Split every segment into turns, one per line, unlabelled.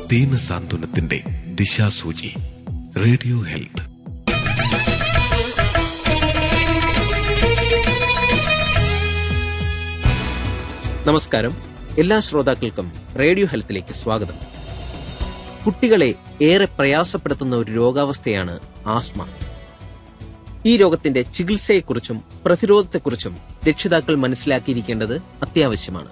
ദീനസാന്ത്വനത്തിന്റെ ദിശാസൂചി. Radio health.
നമസ്കാരം. എല്ലാ ശ്രോതാക്കൾക്കും റേഡിയോ ഹെൽത്തിലേക്ക് സ്വാഗതം. കുട്ടികളെ ഏറെ പ്രയാസപ്പെടുത്തുന്ന ഒരു രോഗാവസ്ഥയാണ് ആസ്മ. ഈ രോഗത്തിന്റെ ചികിത്സയെക്കുറിച്ചും പ്രതിരോധത്തെക്കുറിച്ചും രക്ഷിതാക്കൾ മനസ്സിലാക്കിയിരിക്കേണ്ടത് അത്യാവശ്യമാണ്.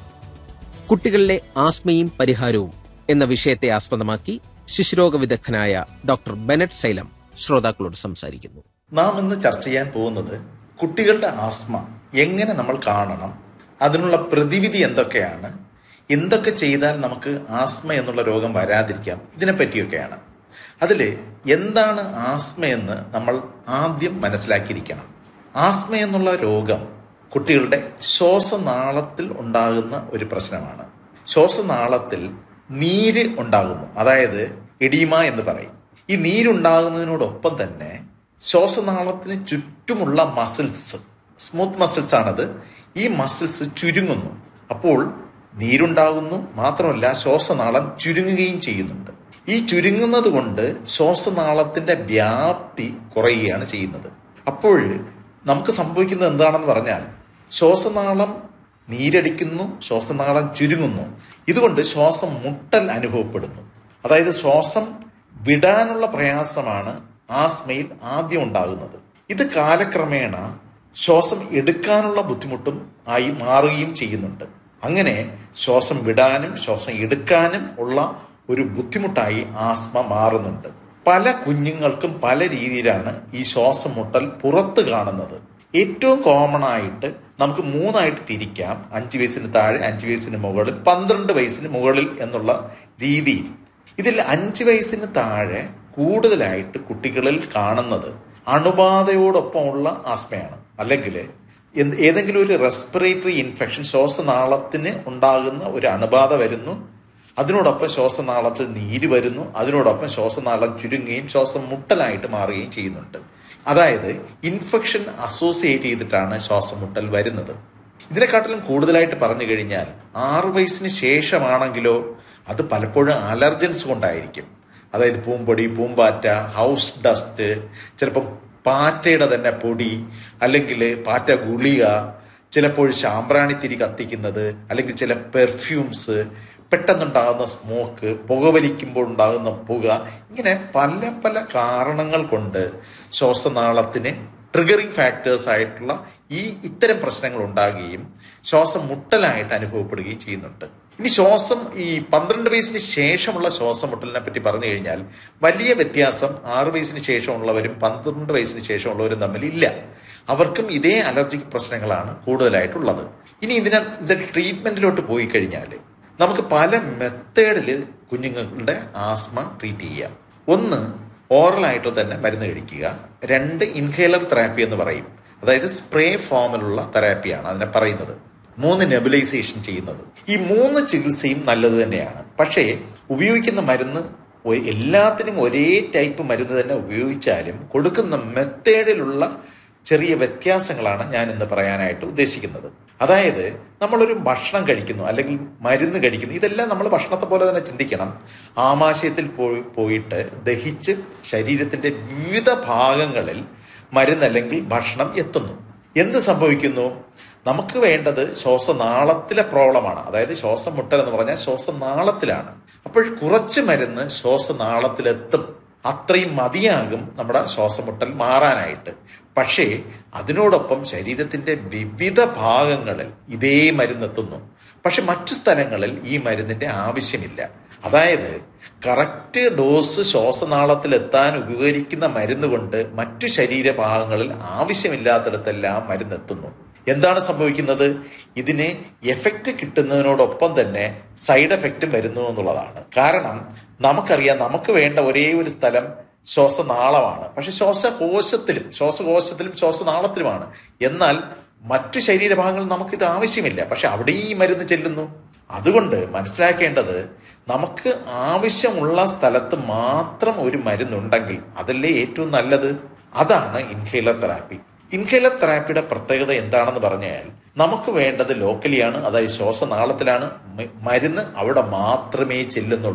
കുട്ടികളിലെ ആസ്മയും പരിഹാരവും എന്ന വിഷയത്തെ ആസ്പദമാക്കി ശിശുരോഗ വിദഗ്ധനായ ഡോക്ടർ ബെനറ്റ് സൈലം ശ്രോതാക്കളോട് സംസാരിക്കുന്നു.
നാം ഇന്ന് ചർച്ച ചെയ്യാൻ പോകുന്നത് കുട്ടികളുടെ ആസ്മ എങ്ങനെ നമ്മൾ കാണണം, അതിനുള്ള പ്രതിവിധി എന്തൊക്കെയാണ്, എന്തൊക്കെ ചെയ്താൽ നമുക്ക് ആസ്മ എന്നുള്ള രോഗം വരാതിരിക്കാം, ഇതിനെപ്പറ്റിയൊക്കെയാണ്. അതിൽ എന്താണ് ആസ്മയെന്ന് നമ്മൾ ആദ്യം മനസ്സിലാക്കിയിരിക്കണം. ആസ്മ എന്നുള്ള രോഗം കുട്ടികളുടെ ശ്വാസനാളത്തിൽ ഉണ്ടാകുന്ന ഒരു പ്രശ്നമാണ്. ശ്വാസനാളത്തിൽ നീര് ഉണ്ടാകുന്നു, അതായത് എഡീമ എന്ന് പറയും. ഈ നീരുണ്ടാകുന്നതിനോടൊപ്പം തന്നെ ശ്വാസനാളത്തിന് ചുറ്റുമുള്ള മസിൽസ്, സ്മൂത്ത് മസിൽസ് ആണത്, ഈ മസിൽസ് ചുരുങ്ങുന്നു. അപ്പോൾ നീരുണ്ടാകുന്നു, മാത്രമല്ല ശ്വാസനാളം ചുരുങ്ങുകയും ചെയ്യുന്നുണ്ട്. ഈ ചുരുങ്ങുന്നത് കൊണ്ട് ശ്വാസനാളത്തിന്റെ വ്യാപ്തി കുറയുകയാണ് ചെയ്യുന്നത്. അപ്പോൾ നമുക്ക് സംഭവിക്കുന്നത് എന്താണെന്ന് പറഞ്ഞാൽ, ശ്വാസനാളം നീരടിക്കുന്നു, ശ്വാസനാളം ചുരുങ്ങുന്നു. ഇതുകൊണ്ട് ശ്വാസം മുട്ടൽ അനുഭവപ്പെടുന്നു. അതായത് ശ്വാസം വിടാനുള്ള പ്രയാസമാണ് ആസ്മയിൽ ആദ്യം ഉണ്ടാകുന്നത്. ഇത് കാലക്രമേണ ശ്വാസം എടുക്കാനുള്ള ബുദ്ധിമുട്ടും ആയി മാറുകയും ചെയ്യുന്നുണ്ട്. അങ്ങനെ ശ്വാസം വിടാനും ശ്വാസം എടുക്കാനും ഉള്ള ഒരു ബുദ്ധിമുട്ടായി ആസ്മ മാറുന്നുണ്ട്. പല കുഞ്ഞുങ്ങൾക്കും പല രീതിയിലാണ് ഈ ശ്വാസം മുട്ടൽ പുറത്ത് കാണുന്നത്. ഏറ്റവും കോമൺ ആയിട്ട് നമുക്ക് 3ആയിട്ട് തിരിക്കാം: 5 വയസ്സിന് താഴെ, 5 വയസ്സിന് മുകളിൽ, 12 വയസ്സിന് മുകളിൽ എന്നുള്ള രീതിയിൽ. ഇതിൽ 5 വയസ്സിന് താഴെ കൂടുതലായിട്ട് കുട്ടികളിൽ കാണുന്നത് അണുബാധയോടൊപ്പമുള്ള ആസ്മയാണ്. അല്ലെങ്കിൽ ഏതെങ്കിലും ഒരു റെസ്പിറേറ്ററി ഇൻഫെക്ഷൻ, ശ്വാസനാളത്തിന് ഉണ്ടാകുന്ന ഒരു അണുബാധ വരുന്നു, അതിനോടൊപ്പം ശ്വാസനാളത്തിൽ നീര് വരുന്നു, അതിനോടൊപ്പം ശ്വാസനാളം ചുരുങ്ങുകയും ശ്വാസം മുട്ടലായിട്ട് മാറുകയും ചെയ്യുന്നുണ്ട്. അതായത് ഇൻഫെക്ഷൻ അസോസിയേറ്റ് ചെയ്തിട്ടാണ് ശ്വാസം മുട്ടൽ വരുന്നത്. ഇതിനെക്കാട്ടിലും കൂടുതലായിട്ട് പറഞ്ഞു കഴിഞ്ഞാൽ 6 വയസ്സിന് ശേഷമാണെങ്കിലോ അത് പലപ്പോഴും അലർജൻസ് കൊണ്ടായിരിക്കും. അതായത് പൂമ്പൊടി, പൂമ്പാറ്റ, ഹൗസ് ഡസ്റ്റ്, ചിലപ്പം പാറ്റയുടെ തന്നെ പൊടി, അല്ലെങ്കിൽ പാറ്റ ഗുളിക, ചിലപ്പോൾ ശാമ്പ്രാണിത്തിരി കത്തിക്കുന്നത്, അല്ലെങ്കിൽ ചില പെർഫ്യൂംസ്, പെട്ടെന്നുണ്ടാകുന്ന സ്മോക്ക്, പുകവലിക്കുമ്പോൾ ഉണ്ടാകുന്ന പുക, ഇങ്ങനെ പല പല കാരണങ്ങൾ കൊണ്ട് ശ്വാസനാളത്തിന് ട്രിഗറിങ് ഫാക്ടേഴ്സ് ആയിട്ടുള്ള ഇത്തരം പ്രശ്നങ്ങൾ ഉണ്ടാകുകയും ശ്വാസം മുട്ടലായിട്ട് അനുഭവപ്പെടുകയും ചെയ്യുന്നുണ്ട്. ഇനി ഈ 12 വയസ്സിന് ശേഷമുള്ള ശ്വാസം മുട്ടലിനെ പറ്റി പറഞ്ഞു കഴിഞ്ഞാൽ വലിയ വ്യത്യാസം 6 വയസ്സിന് ശേഷമുള്ളവരും 12 വയസ്സിന് ശേഷമുള്ളവരും തമ്മിൽ ഇല്ല. അവർക്കും ഇതേ അലർജിക് പ്രശ്നങ്ങളാണ് കൂടുതലായിട്ടുള്ളത്. ഇനി ഇതിന്റെ ട്രീറ്റ്മെന്റിലോട്ട് പോയി കഴിഞ്ഞാൽ നമുക്ക് പല മെത്തേഡിൽ കുഞ്ഞുങ്ങളുടെ ആസ്മ ട്രീറ്റ് ചെയ്യാം. 1, ഓറലായിട്ട് തന്നെ മരുന്ന് കഴിക്കുക. 2, ഇൻഹേലർ തെറാപ്പി എന്ന് പറയും, അതായത് സ്പ്രേ ഫോമിലുള്ള തെറാപ്പിയാണ് അതിനെ പറയുന്നത്. 3, നെബുലൈസേഷൻ ചെയ്യുന്നത്. ഈ 3 ചികിത്സയും നല്ലത് തന്നെയാണ്. പക്ഷേ ഉപയോഗിക്കുന്ന മരുന്ന് എല്ലാത്തിനും ഒരേ ടൈപ്പ് മരുന്ന് തന്നെ ഉപയോഗിച്ചാലും കൊടുക്കുന്ന മെത്തേഡിലുള്ള ചെറിയ വ്യത്യാസങ്ങളാണ് ഞാൻ ഇന്ന് പറയാനായിട്ട് ഉദ്ദേശിക്കുന്നത്. അതായത് നമ്മളൊരു ഭക്ഷണം കഴിക്കുന്നു അല്ലെങ്കിൽ മരുന്ന് കഴിക്കുന്നു, ഇതെല്ലാം നമ്മൾ ഭക്ഷണത്തെ പോലെ തന്നെ ചിന്തിക്കണം. ആമാശയത്തിൽ പോയിട്ട് ദഹിച്ച് ശരീരത്തിന്റെ വിവിധ ഭാഗങ്ങളിൽ മരുന്ന് അല്ലെങ്കിൽ ഭക്ഷണം എത്തുന്നു. എന്ത് സംഭവിക്കുന്നു? നമുക്ക് വേണ്ടത് ശ്വാസനാളത്തിലെ പ്രോബ്ലമാണ്. അതായത് ശ്വാസം മുട്ടൽ എന്ന് പറഞ്ഞാൽ ശ്വാസനാളത്തിലാണ്. അപ്പോൾ കുറച്ച് മരുന്ന് ശ്വാസനാളത്തിലെത്തും, അത്രയും മതിയാകും നമ്മുടെ ശ്വാസമുട്ടൽ മാറാനായിട്ട്. പക്ഷേ അതിനോടൊപ്പം ശരീരത്തിന്റെ വിവിധ ഭാഗങ്ങളിൽ ഇതേ മരുന്നെത്തുന്നു. പക്ഷെ മറ്റു സ്ഥലങ്ങളിൽ ഈ മരുന്നിന്റെ ആവശ്യമില്ല. അതായത് കറക്റ്റ് ഡോസ് ശ്വാസനാളത്തിൽ എത്താൻ ഉപകരിക്കുന്ന മരുന്ന് കൊണ്ട് മറ്റു ശരീരഭാഗങ്ങളിൽ ആവശ്യമില്ലാത്തിടത്തെല്ലാം മരുന്നെത്തുന്നു. എന്താണ് സംഭവിക്കുന്നത്? ഇതിന് എഫക്റ്റ് കിട്ടുന്നതിനോടൊപ്പം തന്നെ സൈഡ് എഫക്റ്റും വരുന്നു എന്നുള്ളതാണ്. കാരണം നമുക്കറിയാം, നമുക്ക് വേണ്ട ഒരേ ഒരു സ്ഥലം ശ്വാസനാളമാണ്. പക്ഷെ ശ്വാസകോശത്തിലും ശ്വാസനാളത്തിലുമാണ്. എന്നാൽ മറ്റു ശരീരഭാഗങ്ങളിൽ നമുക്കിത് ആവശ്യമില്ല, പക്ഷെ അവിടെ ഈ മരുന്ന് ചെല്ലുന്നു. അതുകൊണ്ട് മനസ്സിലാക്കേണ്ടത്, നമുക്ക് ആവശ്യമുള്ള സ്ഥലത്ത് മാത്രം ഒരു മരുന്നുണ്ടെങ്കിൽ അതല്ലേ ഏറ്റവും നല്ലത്. അതാണ് ഇൻഹേലർ തെറാപ്പി. ഇൻഹേലർ തെറാപ്പിയുടെ പ്രത്യേകത എന്താണെന്ന് പറഞ്ഞാൽ, നമുക്ക് വേണ്ടത് ലോക്കലിയാണ്, അതായത് ശ്വാസനാളത്തിലാണ്. മരുന്ന് അവിടെ മാത്രമേ ചെല്ലുന്നുള്ളൂ.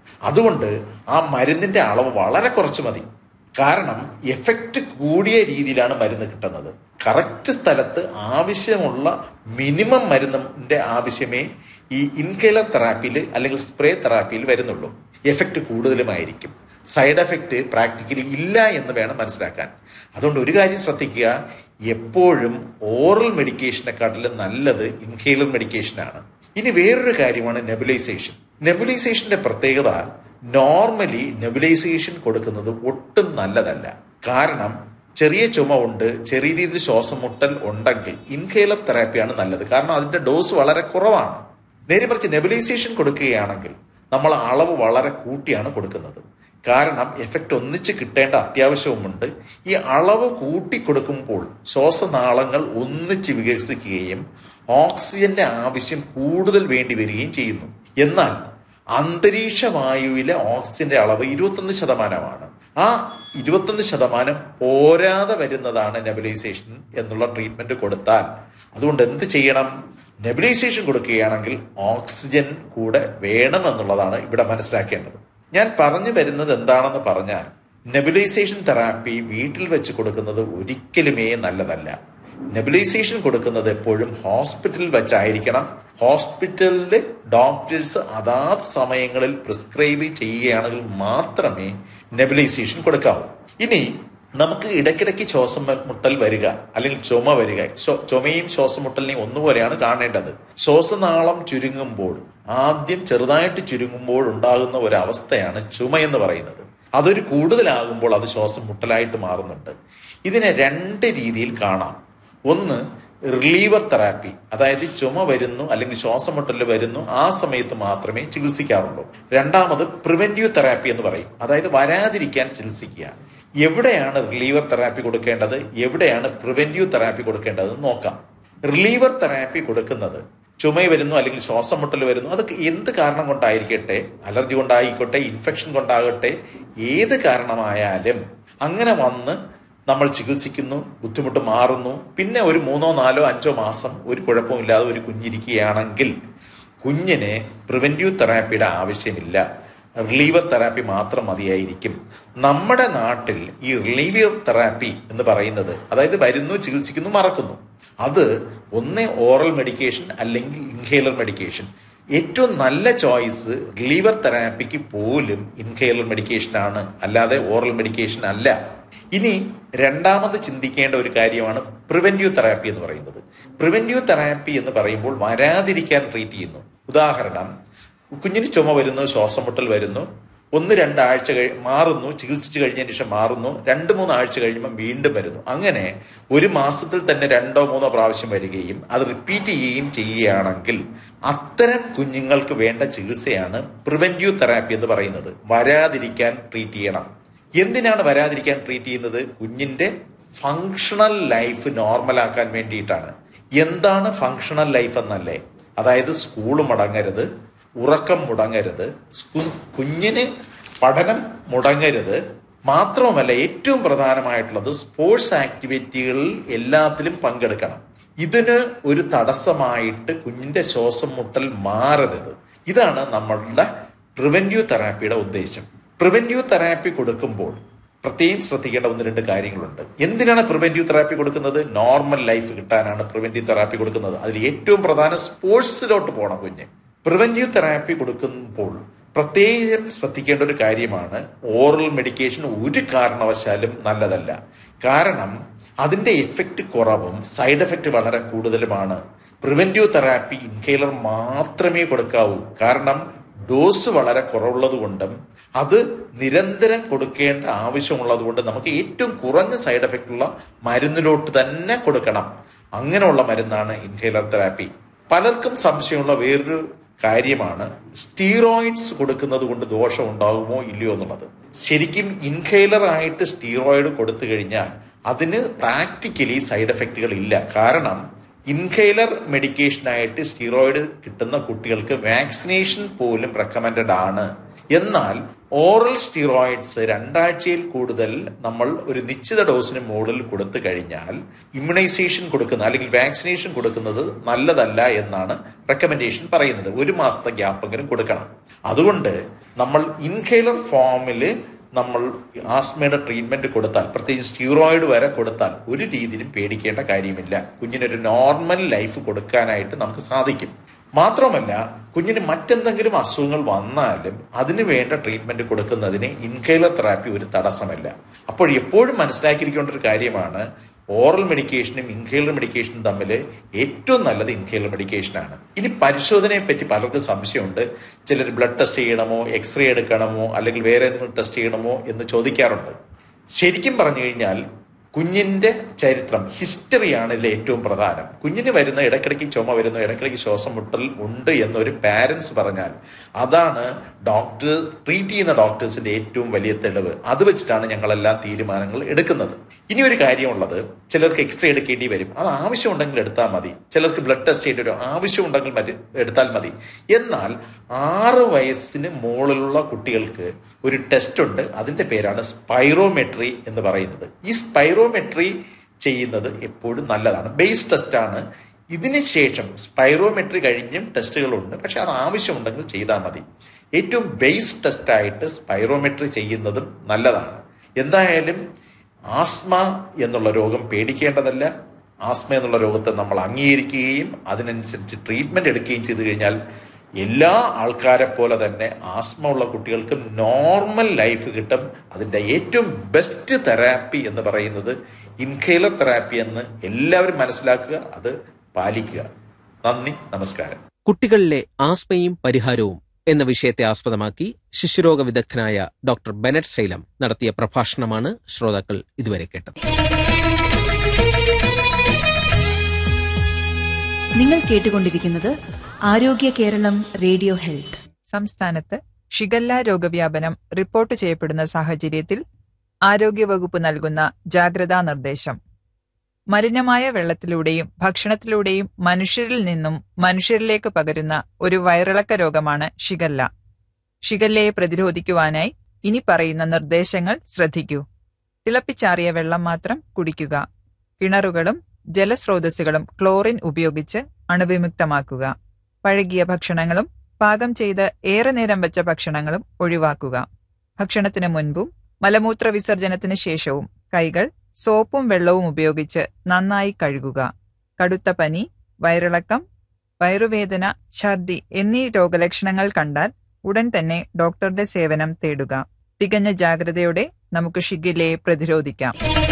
അതുകൊണ്ട് ആ മരുന്നിന്റെ അളവ് വളരെ കുറച്ച് മതി. കാരണം എഫക്റ്റ് കൂടിയ രീതിയിലാണ് മരുന്ന് കിട്ടുന്നത്. കറക്റ്റ് സ്ഥലത്ത് ആവശ്യമുള്ള മിനിമം മരുന്നിന്റെ ആവശ്യമേ ഈ ഇൻഹേലർ തെറാപ്പിയിൽ അല്ലെങ്കിൽ സ്പ്രേ തെറാപ്പിയിൽ വരുന്നുള്ളൂ. എഫക്റ്റ് കൂടുതലുമായിരിക്കും. സൈഡ് എഫക്റ്റ് പ്രാക്ടിക്കലി ഇല്ല എന്ന് വേണം മനസ്സിലാക്കാൻ. അതുകൊണ്ട് ഒരു കാര്യം ശ്രദ്ധിക്കുക, എപ്പോഴും ഓറൽ മെഡിക്കേഷനെക്കാട്ടിലും നല്ലത് ഇൻഹേലർ മെഡിക്കേഷനാണ്. ഇനി വേറൊരു കാര്യമാണ് നെബുലൈസേഷൻ. നെബുലൈസേഷന്റെ പ്രത്യേകത, നോർമലി നെബുലൈസേഷൻ കൊടുക്കുന്നത് ഒട്ടും നല്ലതല്ല. കാരണം ചെറിയ ചുമ ഉണ്ട്, ചെറിയ രീതിയിൽ ശ്വാസം മുട്ടൽ ഉണ്ടെങ്കിൽ ഇൻഹേലർ തെറാപ്പിയാണ് നല്ലത്. കാരണം അതിന്റെ ഡോസ് വളരെ കുറവാണ്. നേരെ മറിച്ച് നെബുലൈസേഷൻ കൊടുക്കുകയാണെങ്കിൽ നമ്മൾ അളവ് വളരെ കൂട്ടിയാണ് കൊടുക്കുന്നത്. കാരണം എഫക്റ്റ് ഒന്നിച്ച് കിട്ടേണ്ട അത്യാവശ്യവുമുണ്ട്. ഈ അളവ് കൂട്ടി കൊടുക്കുമ്പോൾ ശ്വാസനാളങ്ങൾ ഒന്നിച്ച് വികസിക്കുകയും ഓക്സിജന്റെ ആവശ്യം കൂടുതൽ വേണ്ടി വരികയും ചെയ്യുന്നു. എന്നാൽ അന്തരീക്ഷ വായുവിലെ ഓക്സിജന്റെ അളവ് 21%. ആ 21% പോരാതെ വരുന്നതാണ് നെബുലൈസേഷൻ എന്നുള്ള ട്രീറ്റ്മെന്റ് കൊടുത്താൽ. അതുകൊണ്ട് എന്ത് ചെയ്യണം? നെബുലൈസേഷൻ കൊടുക്കുകയാണെങ്കിൽ ഓക്സിജൻ കൂടെ വേണമെന്നുള്ളതാണ് ഇവിടെ മനസ്സിലാക്കേണ്ടത്. ഞാൻ പറഞ്ഞു വരുന്നത് എന്താണെന്ന് പറഞ്ഞാൽ, നെബുലൈസേഷൻ തെറാപ്പി വീട്ടിൽ വെച്ച് കൊടുക്കുന്നത് ഒരിക്കലുമേ നല്ലതല്ല. നെബുലൈസേഷൻ കൊടുക്കുന്നത് എപ്പോഴും ഹോസ്പിറ്റലിൽ വെച്ചായിരിക്കണം. ഹോസ്പിറ്റലിൽ ഡോക്ടേഴ്സ് അതാത് സമയങ്ങളിൽ പ്രിസ്ക്രൈബ് ചെയ്യുകയാണെങ്കിൽ മാത്രമേ നെബുലൈസേഷൻ കൊടുക്കാവൂ. ഇനി നമുക്ക് ഇടയ്ക്കിടയ്ക്ക് ശ്വാസം മുട്ടൽ വരിക അല്ലെങ്കിൽ ചുമ വരിക, ചുമയും ശ്വാസം മുട്ടലിനെയും ഒന്നുപോലെയാണ് കാണേണ്ടത്. ശ്വാസനാളം ചുരുങ്ങുമ്പോൾ, ആദ്യം ചെറുതായിട്ട് ചുരുങ്ങുമ്പോൾ ഉണ്ടാകുന്ന ഒരു അവസ്ഥയാണ് ചുമ എന്ന് പറയുന്നത്. അതൊരു കൂടുതലാകുമ്പോൾ അത് ശ്വാസം മുട്ടലായിട്ട് മാറുന്നുണ്ട്. ഇതിനെ 2 രീതിയിൽ കാണാം. ഒന്ന്, റിലീവർ തെറാപ്പി, അതായത് ചുമ വരുന്നു അല്ലെങ്കിൽ ശ്വാസം മുട്ടൽ വരുന്നു, ആ സമയത്ത് മാത്രമേ ചികിത്സിക്കാറുള്ളൂ. രണ്ടാമത് പ്രിവെന്റീവ് തെറാപ്പി എന്ന് പറയും, അതായത് വരാതിരിക്കാൻ ചികിത്സിക്കുക. എവിടെയാണ് റിലീവർ തെറാപ്പി കൊടുക്കേണ്ടത്, എവിടെയാണ് പ്രിവെന്റീവ് തെറാപ്പി കൊടുക്കേണ്ടത് നോക്കാം. റിലീവർ തെറാപ്പി കൊടുക്കുന്നത് ചുമ വരുന്നു അല്ലെങ്കിൽ ശ്വാസം മുട്ടൽ വരുന്നു, അതൊക്കെ എന്ത് കാരണം കൊണ്ടായിരിക്കട്ടെ, അലർജി കൊണ്ടായിക്കോട്ടെ, ഇൻഫെക്ഷൻ കൊണ്ടാകട്ടെ, ഏത് കാരണമായാലും അങ്ങനെ വന്ന് നമ്മൾ ചികിത്സിക്കുന്നു, ബുദ്ധിമുട്ട് മാറുന്നു, പിന്നെ ഒരു 3, 4, 5 മാസം ഒരു കുഴപ്പമില്ലാതെ ഒരു കുഞ്ഞിരിക്കുകയാണെങ്കിൽ കുഞ്ഞിന് പ്രിവെന്റീവ് തെറാപ്പിയുടെ ആവശ്യമില്ല, റിലീവർ തെറാപ്പി മാത്രം മതിയായിരിക്കും. നമ്മുടെ നാട്ടിൽ ഈ റിലീവർ തെറാപ്പി എന്ന് പറയുന്നത്, അതായത് വരുന്നു, ചികിത്സിക്കുന്നു, മറക്കുന്നു, അത് ഒന്നേ ഓറൽ മെഡിക്കേഷൻ അല്ലെങ്കിൽ ഇൻഹേലർ മെഡിക്കേഷൻ. ഏറ്റവും നല്ല ചോയ്സ് റിലീവർ തെറാപ്പിക്ക് പോലും ഇൻഹേലർ മെഡിക്കേഷൻ ആണ്, അല്ലാതെ ഓറൽ മെഡിക്കേഷൻ അല്ല. ഇനി രണ്ടാമത് ചിന്തിക്കേണ്ട ഒരു കാര്യമാണ് പ്രിവെന്റീവ് തെറാപ്പി എന്ന് പറയുന്നത്. പ്രിവെന്റീവ് തെറാപ്പി എന്ന് പറയുമ്പോൾ വരാതിരിക്കാൻ ട്രീറ്റ് ചെയ്യുന്നു. ഉദാഹരണം, കുഞ്ഞിന് ചുമ വരുന്നു, ശ്വാസം മുട്ടൽ വരുന്നു, 1-2 ആഴ്ച മാറുന്നു, ചികിത്സിച്ച് കഴിഞ്ഞതിന് ശേഷം മാറുന്നു, 2-3 ആഴ്ച കഴിയുമ്പോൾ വീണ്ടും വരുന്നു. അങ്ങനെ ഒരു മാസത്തിൽ തന്നെ 2-3 പ്രാവശ്യം വരികയും അത് റിപ്പീറ്റ് ചെയ്യുകയും ചെയ്യുകയാണെങ്കിൽ അത്തരം കുഞ്ഞുങ്ങൾക്ക് വേണ്ട ചികിത്സയാണ് പ്രിവെന്റീവ് തെറാപ്പി എന്ന് പറയുന്നത്. വരാതിരിക്കാൻ ട്രീറ്റ് ചെയ്യണം. എന്തിനാണ് വരാതിരിക്കാൻ ട്രീറ്റ് ചെയ്യുന്നത്? കുഞ്ഞിന്റെ ഫങ്ഷണൽ ലൈഫ് നോർമലാക്കാൻ വേണ്ടിയിട്ടാണ്. എന്താണ് ഫങ്ഷണൽ ലൈഫ് എന്നല്ലേ? അതായത് സ്കൂൾ മുടങ്ങരുത്, ഉറക്കം മുടങ്ങരുത്, കുഞ്ഞിന് പഠനം മുടങ്ങരുത്, മാത്രവുമല്ല ഏറ്റവും പ്രധാനമായിട്ടുള്ളത് സ്പോർട്സ് ആക്ടിവിറ്റികളിൽ എല്ലാത്തിലും പങ്കെടുക്കണം. ഇതിന് ഒരു തടസ്സമായിട്ട് കുഞ്ഞിന്റെ ശ്വാസം മുട്ടൽ മാറരുത്. ഇതാണ് നമ്മളുടെ പ്രിവെന്റീവ് തെറാപ്പിയുടെ ഉദ്ദേശം. പ്രിവെന്റീവ് തെറാപ്പി കൊടുക്കുമ്പോൾ പ്രത്യേകം ശ്രദ്ധിക്കേണ്ട 1-2 കാര്യങ്ങളുണ്ട്. എന്തിനാണ് പ്രിവെന്റീവ് തെറാപ്പി കൊടുക്കുന്നത്? നോർമൽ ലൈഫ് കിട്ടാനാണ് പ്രിവെന്റീവ് തെറാപ്പി കൊടുക്കുന്നത്. അതിൽ ഏറ്റവും പ്രധാനം സ്പോർട്സിലോട്ട് പോകണം കുഞ്ഞ്. പ്രിവെന്റീവ് തെറാപ്പി കൊടുക്കുമ്പോൾ പ്രത്യേകം ശ്രദ്ധിക്കേണ്ട ഒരു കാര്യമാണ്, ഓറൽ മെഡിക്കേഷൻ ഒരു കാരണവശാലും നല്ലതല്ല. കാരണം അതിന്റെ എഫക്റ്റ് കുറവും സൈഡ് എഫക്റ്റ് വളരെ കൂടുതലുമാണ്. പ്രിവെന്റീവ് തെറാപ്പി ഇൻഹേലർ മാത്രമേ കൊടുക്കാവൂ. കാരണം ഡോസ് വളരെ കുറവുള്ളത് കൊണ്ടും അത് നിരന്തരം കൊടുക്കേണ്ട ആവശ്യമുള്ളത് കൊണ്ട് നമുക്ക് ഏറ്റവും കുറഞ്ഞ സൈഡ് എഫക്റ്റ് ഉള്ള മരുന്നിലോട്ട് തന്നെ കൊടുക്കണം. അങ്ങനെയുള്ള മരുന്നാണ് ഇൻഹേലർ തെറാപ്പി. പലർക്കും സംശയമുള്ള വേറൊരു കാര്യമാണ് സ്റ്റീറോയിഡ്സ് കൊടുക്കുന്നത് കൊണ്ട് ദോഷം ഉണ്ടാകുമോ ഇല്ലയോ എന്നുള്ളത്. ശരിക്കും ഇൻഹേലർ ആയിട്ട് സ്റ്റീറോയിഡ് കൊടുത്തു കഴിഞ്ഞാൽ അതിന് പ്രാക്ടിക്കലി സൈഡ് എഫക്റ്റുകൾ ഇല്ല. കാരണം ഇൻഹേലർ മെഡിക്കേഷനായിട്ട് സ്റ്റീറോയിഡ് കിട്ടുന്ന കുട്ടികൾക്ക് വാക്സിനേഷൻ പോലും റെക്കമെൻഡഡ് ആണ്. എന്നാൽ ഓറൽ സ്റ്റീറോയിഡ്സ് 2 ആഴ്ചയിൽ കൂടുതൽ നമ്മൾ ഒരു നിശ്ചിത ഡോസിന് മുകളിൽ കൊടുത്തു കഴിഞ്ഞാൽ ഇമ്മ്യൂണൈസേഷൻ കൊടുക്കുന്ന അല്ലെങ്കിൽ വാക്സിനേഷൻ കൊടുക്കുന്നത് നല്ലതല്ല എന്നാണ് റെക്കമെൻഡേഷൻ പറയുന്നത്. 1 മാസത്തെ ഗ്യാപ്പെങ്കിലും കൊടുക്കണം. അതുകൊണ്ട് നമ്മൾ ഇൻഹേലർ ഫോമിൽ നമ്മൾ ആസ്മയുടെ ട്രീറ്റ്മെന്റ് കൊടുത്താൽ, പ്രത്യേകിച്ച് സ്റ്റീറോയിഡ് വരെ കൊടുത്താൽ ഒരു രീതിയിലും പേടിക്കേണ്ട കാര്യമില്ല. കുഞ്ഞിനൊരു നോർമൽ ലൈഫ് കൊടുക്കാനായിട്ട് നമുക്ക് സാധിക്കും. മാത്രമല്ല, കുഞ്ഞിന് മറ്റെന്തെങ്കിലും അസുഖങ്ങൾ വന്നാലും അതിന് വേണ്ട ട്രീറ്റ്മെന്റ് കൊടുക്കുന്നതിന് ഇൻഹേലർ തെറാപ്പി ഒരു തടസ്സമല്ല. അപ്പോൾ എപ്പോഴും മനസ്സിലാക്കിയിരിക്കേണ്ട ഒരു കാര്യമാണ്, ഓറൽ മെഡിക്കേഷനും ഇൻഹേലർ മെഡിക്കേഷനും തമ്മിൽ ഏറ്റവും നല്ലത് ഇൻഹേലർ മെഡിക്കേഷനാണ്. ഇനി പരിശോധനയെ പറ്റി പലർക്കും സംശയമുണ്ട്. ചിലർ ബ്ലഡ് ടെസ്റ്റ് ചെയ്യണമോ, എക്സ്റേ എടുക്കണമോ, അല്ലെങ്കിൽ വേറെ എന്തെങ്കിലും ടെസ്റ്റ് ചെയ്യണമോ എന്ന് ചോദിക്കാറുണ്ട്. ശരിക്കും പറഞ്ഞു കഴിഞ്ഞാൽ കുഞ്ഞിന്റെ ചരിത്രം, ഹിസ്റ്ററിയാണ് ഇതിൽ ഏറ്റവും പ്രധാനം. കുഞ്ഞിന് വരുന്ന ഇടയ്ക്കിടയ്ക്ക് ചുമ വരുന്നു, ഇടയ്ക്കിടയ്ക്ക് ശ്വാസം മുട്ടൽ ഉണ്ട് എന്നൊരു പാരൻസ് പറഞ്ഞാൽ അതാണ് ട്രീറ്റ് ചെയ്യുന്ന ഡോക്ടേഴ്സിന്റെ ഏറ്റവും വലിയ തെളിവ്. അത് വെച്ചിട്ടാണ് ഞങ്ങളെല്ലാം തീരുമാനങ്ങൾ എടുക്കുന്നത്. ഇനി ഒരു കാര്യമുള്ളത്, ചിലർക്ക് എക്സ്റേ എടുക്കേണ്ടി വരും. അത് ആവശ്യമുണ്ടെങ്കിൽ എടുത്താൽ മതി. ചിലർക്ക് ബ്ലഡ് ടെസ്റ്റ് ചെയ്യേണ്ടി വരും, ആവശ്യമുണ്ടെങ്കിൽ എടുത്താൽ മതി. എന്നാൽ 6 വയസ്സിന് മുകളിലുള്ള കുട്ടികൾക്ക് ഒരു ടെസ്റ്റ് ഉണ്ട്. അതിന്റെ പേരാണ് സ്പൈറോമെട്രി എന്ന് പറയുന്നത്. ഈ സ്പൈറോമെട്രി ചെയ്യുന്നത് എപ്പോഴും നല്ലതാണ്. ബേസ് ടെസ്റ്റാണ്. ഇതിന് ശേഷം സ്പൈറോമെട്രി കഴിഞ്ഞും ടെസ്റ്റുകളുണ്ട്, പക്ഷെ അത് ആവശ്യമുണ്ടെങ്കിൽ ചെയ്താൽ മതി. ഏറ്റവും ബേസ് ടെസ്റ്റായിട്ട് സ്പൈറോമെട്രി ചെയ്യുന്നതും നല്ലതാണ്. എന്തായാലും ആസ്മ എന്നുള്ള രോഗം പേടിക്കേണ്ടതല്ല. ആസ്മ എന്നുള്ള രോഗത്തെ നമ്മൾ അംഗീകരിക്കുകയും അതിനനുസരിച്ച് ട്രീറ്റ്മെന്റ് എടുക്കുകയും ചെയ്തു കഴിഞ്ഞാൽ എല്ലാ ആൾക്കാരെ പോലെ തന്നെ ആസ്മ ഉള്ള കുട്ടികൾക്ക് നോർമൽ ലൈഫ് കിട്ടും. അതിൻ്റെ ഏറ്റവും ബെസ്റ്റ് തെറാപ്പി എന്ന് പറയുന്നത് ഇൻഹേലർ തെറാപ്പി എന്ന് എല്ലാവരും മനസ്സിലാക്കുക, അത് പാലിക്കുക. നന്ദി, നമസ്കാരം.
കുട്ടികളിലെ ആസ്മയും പരിഹാരവും എന്ന വിഷയത്തെ ആസ്പദമാക്കി ശിശുരോഗ വിദഗ്ധനായ ഡോക്ടർ ബെനറ്റ് സൈലം നടത്തിയ പ്രഭാഷണമാണ് ശ്രോതാക്കൾ ഇതുവരെ കേട്ടത്.
നിങ്ങൾ കേട്ടുകൊണ്ടിരിക്കുന്നത് ആരോഗ്യ കേരളം റേഡിയോ ഹെൽത്ത്.
സംസ്ഥാനത്ത് ഷിഗല്ല രോഗവ്യാപനം റിപ്പോർട്ട് ചെയ്യപ്പെടുന്ന സാഹചര്യത്തിൽ ആരോഗ്യവകുപ്പ് നൽകുന്ന ജാഗ്രതാ നിർദ്ദേശം. മലിനമായ വെള്ളത്തിലൂടെയും ഭക്ഷണത്തിലൂടെയും മനുഷ്യരിൽ നിന്നും മനുഷ്യരിലേക്ക് പകരുന്ന ഒരു വയറിളക്ക രോഗമാണ് ഷിഗല്ല. ഷിഗല്ലയെ പ്രതിരോധിക്കുവാനായി ഇനി പറയുന്ന നിർദ്ദേശങ്ങൾ ശ്രദ്ധിക്കൂ. തിളപ്പിച്ചാറിയ വെള്ളം മാത്രം കുടിക്കുക. കിണറുകളും ജലസ്രോതസ്സുകളും ക്ലോറിൻ ഉപയോഗിച്ച് അണുവിമുക്തമാക്കുക. പഴകിയ ഭക്ഷണങ്ങളും പാകം ചെയ്ത് ഏറെ നേരം വെച്ച ഭക്ഷണങ്ങളും ഒഴിവാക്കുക. ഭക്ഷണത്തിന് മുൻപും മലമൂത്ര വിസർജനത്തിന് ശേഷവും കൈകൾ സോപ്പും വെള്ളവും ഉപയോഗിച്ച് നന്നായി കഴുകുക. കടുത്ത പനി, വയറിളക്കം, വയറുവേദന, ഛർദി എന്നീ രോഗലക്ഷണങ്ങൾ കണ്ടാൽ ഉടൻ തന്നെ ഡോക്ടറുടെ സേവനം തേടുക. തികഞ്ഞ ജാഗ്രതയോടെ നമുക്ക് ഷിഗല്ലയെ പ്രതിരോധിക്കാം.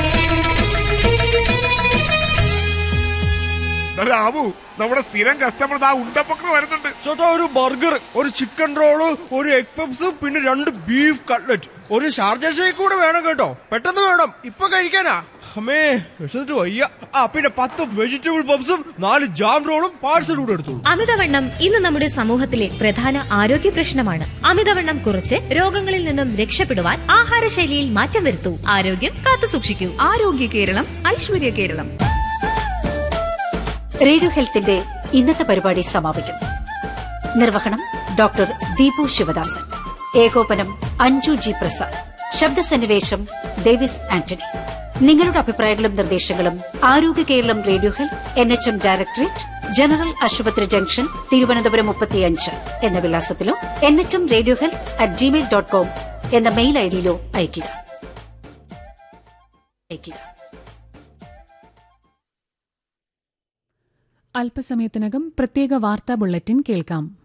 രാമു, നമ്മുടെ സ്ഥിരം കസ്റ്റമർ ഉണ്ടപ്പൊക്കെ വരുന്നുണ്ട്.
ചേട്ടാ, ഒരു ബർഗർ, ഒരു ചിക്കൻ റോള്, ഒരു എഗ് പപ്സ്, പിന്നെ 2 ബീഫ് കട്ട്ലറ്റ്, ഒരു ഷാർജ ഷേക്ക് കൂടെ വേണം കേട്ടോ. പെട്ടെന്ന് വേണം, ഇപ്പൊ കഴിക്കാനാ. അമ്മേ, വിശന്നിട്ട് വയ്യ. പിന്നെ 10 വെജിറ്റബിൾ പപ്സും 4 ജാം റോളും പാഴ്സൽ കൂടെ എടുത്തു.
അമിതവണ്ണം ഇന്ന് നമ്മുടെ സമൂഹത്തിലെ പ്രധാന ആരോഗ്യ പ്രശ്നമാണ്. അമിതവണ്ണം കുറച്ച് രോഗങ്ങളിൽ നിന്നും രക്ഷപ്പെടുവാൻ ആഹാരശൈലിയിൽ മാറ്റം വരുത്തൂ. ആരോഗ്യം കാത്തു സൂക്ഷിക്കൂ.
ആരോഗ്യ കേരളം, ഐശ്വര്യ കേരളം.
റേഡിയോ ഹെൽത്തിന്റെ ഇന്നത്തെ പരിപാടി സമാപിക്കുന്നു. നിർവഹണം ഡോക്ടർ ദീപു ശിവദാസൻ. ഏകോപനം അഞ്ജു ജി പ്രസാദ്. ശബ്ദസന്നിവേശം ഡേവിസ് ആന്റണി. നിങ്ങളുടെ അഭിപ്രായങ്ങളും നിർദ്ദേശങ്ങളും ആരോഗ്യ Keralam radio health NHM directorate, general ആശുപത്രി ജംഗ്ഷൻ, തിരുവനന്തപുരം 35 എന്ന വിലാസത്തിലോ nhmradiohealth@gmail.com എന്ന മെയിൽ ഐഡിയിലോ അയയ്ക്കുക.
അല്പസമയത്തിനകം പ്രത്യേക വാർത്താ ബുള്ളറ്റിൻ കേൾക്കാം.